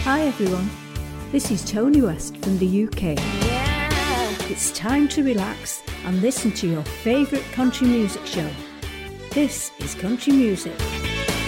Hi everyone, this is Tony West from the UK. It's time to relax and listen to your favourite country music show. This is Country Music.